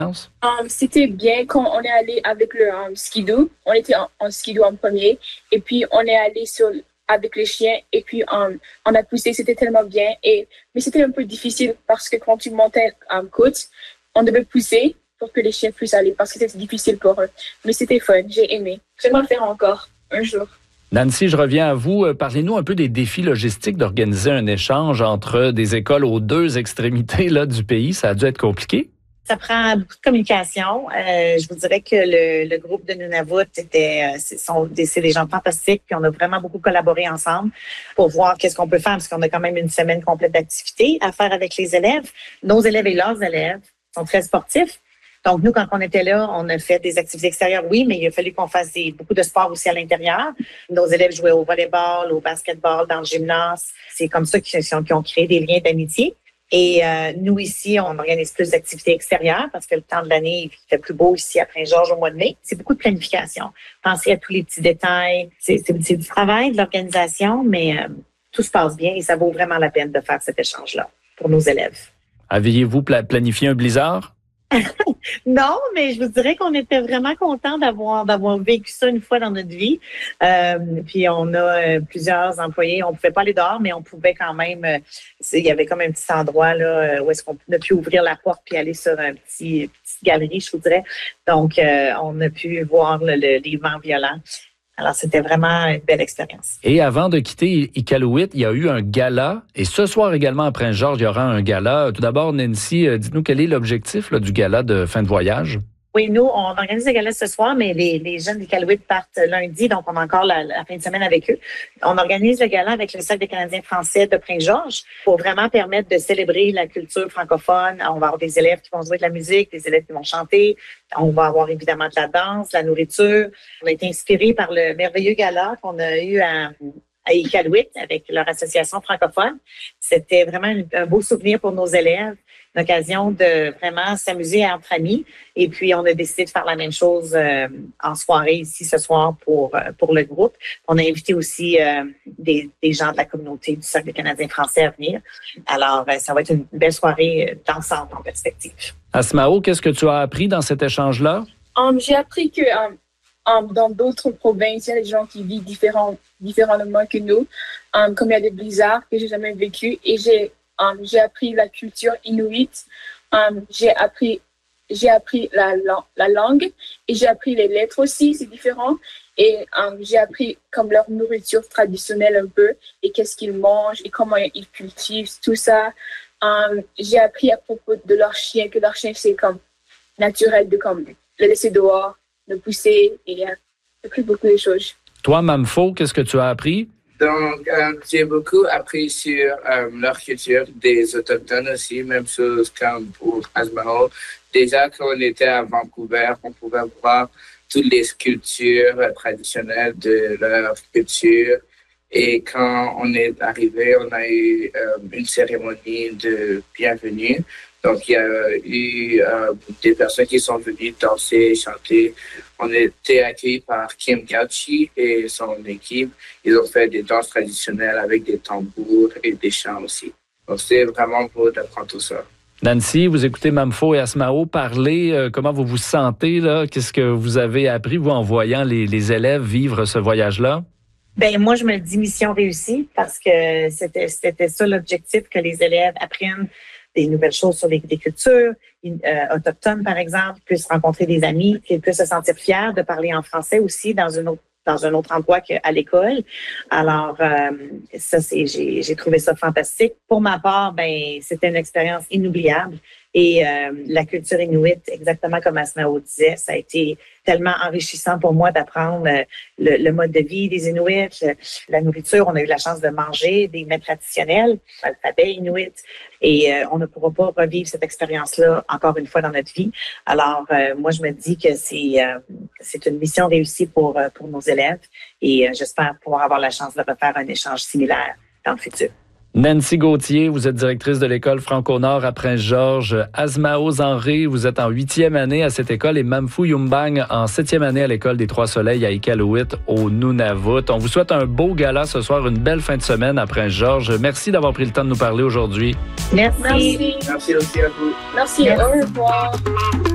C'était bien quand on est allé avec le skidoo. On était en skidoo en premier. Et puis, on est allé avec les chiens. Et puis, on a poussé. C'était tellement bien. Mais c'était un peu difficile parce que quand tu montais en côte, on devait pousser pour que les chiens puissent aller parce que c'était difficile pour eux. Mais c'était fun. J'ai aimé. J'aimerais le faire encore un jour. Nancy, je reviens à vous. Parlez-nous un peu des défis logistiques d'organiser un échange entre des écoles aux deux extrémités là, du pays. Ça a dû être compliqué? Ça prend beaucoup de communication. Je vous dirais que le groupe de Nunavut c'est des gens fantastiques, puis on a vraiment beaucoup collaboré ensemble pour voir qu'est-ce qu'on peut faire, parce qu'on a quand même une semaine complète d'activités à faire avec les élèves. Nos élèves et leurs élèves sont très sportifs. Donc, nous, quand on était là, on a fait des activités extérieures, oui, mais il a fallu qu'on fasse beaucoup de sport aussi à l'intérieur. Nos élèves jouaient au volleyball, au basketball, dans le gymnase. C'est comme ça qu'ils ont créé des liens d'amitié. Et nous, ici, on organise plus d'activités extérieures parce que le temps de l'année, il fait plus beau ici à Prince-Georges au mois de mai. C'est beaucoup de planification. Pensez à tous les petits détails. C'est du travail, de l'organisation, mais tout se passe bien et ça vaut vraiment la peine de faire cet échange-là pour nos élèves. Aviez-vous planifié un blizzard? Non, mais je vous dirais qu'on était vraiment contents d'avoir vécu ça une fois dans notre vie. Puis on a plusieurs employés. On pouvait pas aller dehors, mais on pouvait quand même. Il y avait comme un petit endroit là où est-ce qu'on a pu ouvrir la porte puis aller sur une petite galerie, je vous dirais. Donc on a pu voir les vents violents. Alors, c'était vraiment une belle expérience. Et avant de quitter Iqaluit, il y a eu un gala. Et ce soir également, à Prince-Georges, il y aura un gala. Tout d'abord, Nancy, dites-nous quel est l'objectif du gala de fin de voyage? Oui, nous, on organise le gala ce soir, mais les jeunes d'Iqaluit partent lundi, donc on a encore la fin de semaine avec eux. On organise le gala avec le Cercle des Canadiens français de Prince-Georges pour vraiment permettre de célébrer la culture francophone. On va avoir des élèves qui vont jouer de la musique, des élèves qui vont chanter. On va avoir évidemment de la danse, de la nourriture. On a été inspirés par le merveilleux gala qu'on a eu à Iqaluit avec leur association francophone. C'était vraiment un beau souvenir pour nos élèves. Une occasion de vraiment s'amuser entre amis. Et puis, on a décidé de faire la même chose en soirée ici ce soir pour le groupe. On a invité aussi des gens de la communauté du Cercle des Canadiens français à venir. Alors, ça va être une belle soirée d'ensemble en perspective. Asmao, qu'est-ce que tu as appris dans cet échange-là? J'ai appris que dans d'autres provinces, il y a des gens qui vivent différemment que nous. Comme il y a des blizzards que j'ai jamais vécu. Et j'ai appris la culture inuit, j'ai appris la langue et j'ai appris les lettres aussi, c'est différent. Et j'ai appris comme leur nourriture traditionnelle un peu et qu'est-ce qu'ils mangent et comment ils cultivent, tout ça. J'ai appris à propos de leur chien, que leur chien c'est comme naturel de comme le laisser dehors, le pousser et j'ai appris beaucoup de choses. Toi, Mamfo, qu'est-ce que tu as appris? Donc, j'ai beaucoup appris sur leur culture des Autochtones aussi, même chose comme pour Asmao. Déjà, quand on était à Vancouver, on pouvait voir toutes les sculptures traditionnelles de leur culture. Et quand on est arrivé, on a eu une cérémonie de bienvenue. Donc, il y a eu des personnes qui sont venues danser, chanter. On était accueillis par Kim Gauchi et son équipe. Ils ont fait des danses traditionnelles avec des tambours et des chants aussi. Donc, c'est vraiment beau d'apprendre tout ça. Nancy, vous écoutez Mamfo et Asmao parler. Comment vous vous sentez, là? Qu'est-ce que vous avez appris, vous, en voyant les élèves vivre ce voyage-là? Ben moi, je me dis mission réussie parce que c'était ça l'objectif, que les élèves apprennent des nouvelles choses sur des cultures autochtones, par exemple, puissent rencontrer des amis, qu'ils puissent se sentir fiers de parler en français aussi dans un autre endroit qu'à l'école. Alors, ça, j'ai trouvé ça fantastique. Pour ma part, c'était une expérience inoubliable. Et la culture inuit, exactement comme Asmao disait, ça a été tellement enrichissant pour moi d'apprendre le mode de vie des Inuits, la nourriture. On a eu la chance de manger des mets traditionnels, l'alphabet inuit, et on ne pourra pas revivre cette expérience-là encore une fois dans notre vie. Alors, moi, je me dis que c'est une mission réussie pour nos élèves et j'espère pouvoir avoir la chance de refaire un échange similaire dans le futur. Nancy Gauthier, vous êtes directrice de l'école Franco-Nord à Prince-Georges. Asmao Zanré, vous êtes en 8e année à cette école et Mamfo Yumbang en 7e année à l'école des Trois-Soleils à Iqaluit au Nunavut. On vous souhaite un beau gala ce soir, une belle fin de semaine à Prince-Georges. Merci d'avoir pris le temps de nous parler aujourd'hui. Merci. Merci aussi à vous. Merci. Au revoir.